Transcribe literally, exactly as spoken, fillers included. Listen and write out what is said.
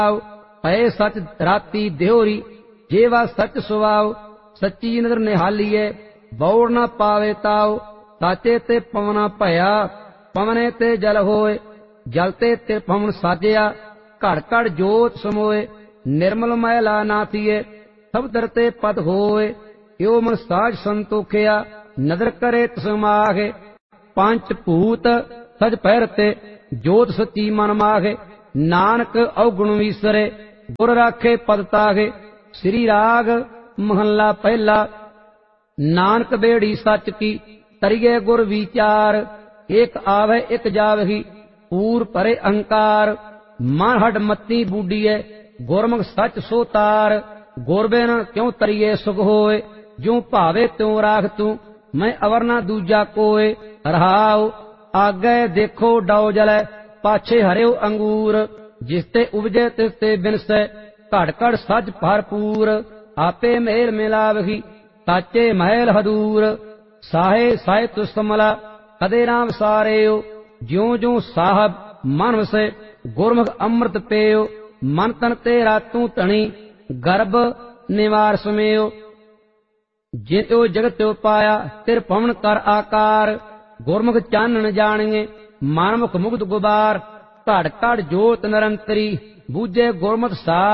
ਭਏ ਸਚ ਰਾਤੀ ਦਿਹੋਰੀ, ਜੇਵਾ ਸਚ ਸੁਵਾਉ। ਸੱਚੀ ਨਦਰ ਨਿਹਾਲੀਏ, ਬੌੜ ਨਾ ਪਾਵੇ ਤਾਉ। ਸਾਚੇ ਤੇ ਪਵਨਾ ਭਇਆ, ਪਵਨੇ ਤੇ ਜਲ ਹੋਏ। ਜਲ ਤੇ ਤਿਰਪਵਨ ਸਾਜਿਆ, ਘੜ ਘੜ ਜੋਤ ਸਮੋਏ। ਨਿਰਮਲ ਮੈਲਾ ਨਾ ਥੀਏ, ਸਭ ਦਰ ਤੇ ਪਦ ਹੋਏ। ਇਉ ਮਨ ਸਾਜ ਸੰਤੋਖਿਆ, ਨਦਰ ਕਰੇ ਤਸਮਾਗੇ। ਪੰਜ ਭੂਤ ਸਜ ਪਹਿਰ ਤੇ, ਜੋਤ ਸੱਚੀ ਮਨ ਮਾਗੇ। ਨਾਨਕ ਔਗੁਣ ਵੀਸਰੇ, ਗੁਰ ਰਾਖੇ ਪਦ ਤਾਗੇ। ਸ੍ਰੀ ਰਾਗ ਮਹੱਲਾ ਪਹਿਲਾ। ਨਾਨਕ ਬੇੜੀ ਸੱਚ ਕੀ, ਤਰੀਏ ਗੁਰ ਵਿਚਾਰ। ਇੱਕ ਆਵੇ ਇੱਕ ਜਾਵਹੀ, ਪੂਰ ਭਰੇ ਅਹੰਕਾਰ। ਮਨ ਹੱਡ ਮਤੀ ਬੂਡੀਏ, ਗੁਰਮੁਖ ਸੱਚ ਸੋ ਤਾਰ। ਗੁਰ ਬਿਨ ਕਿਉ ਤਰੀਏ ਸੁਖ ਹੋਏ, ਜਿਉ ਭਾਵੇ ਤਿਉ ਰਾਖ ਤੂੰ। ਮੈਂ ਅਵਰ ਨਾ ਦੂਜਾ ਕੋਏ, ਰਹਾਉ ਆਗੇ ਦੇਖੋ ਡਉ ਜਲੈ। ਪਾਛੇ ਹਰਿਓ ਅੰਗੂਰ, ਜਿਸ ਤੇ ਉਪਜੇ ਤਿਸ ਤੇ ਬਿਨਸੈ। ਘੜ ਘੜ ਸੱਚ ਭਰਪੂਰ, ਆਪੇ ਮੇਲ ਮਿਲਾਵਹੀ। ਸਾਚੇ ਮਹਿਲ ਹਦੂਰ, ਸਾਹੇ ਸਾਹਿਤ ਸਮਲਾ। ਕਦੇ ਰਾਮ ਸਾਰਿਓ, ਜਿਉ ਜਿਉ ਸਾਹਿਬ ਮਨ ਵਸੈ। ਗੁਰਮੁਖ ਅੰਮ੍ਰਿਤ ਪੇਓ, ਮਨ ਤਨ ਤੇ ਰਾਤੂ ਧਣੀ। ਗਰਭ ਨਿਵਾਰ ਸਮੇਓ, ਜਿਤਿਓ ਜਗਤ ਤਿਉ ਪਾਇਆ। ਤਿਰ ਪਵਨ ਕਰ ਆਕਾਰ, ਗੁਰਮੁਖ ਚਾਨਣ ਜਾਣੀਏ। ਮਨਮੁਖ ਮੁਗਧ ਗੁਬਾਰ, ਘੜ ਘੜ ਜੋਤ ਨਿਰੰਤਰੀ। ਬੂਝੇ ਗੁਰਮਤਿ ਸਾਰ,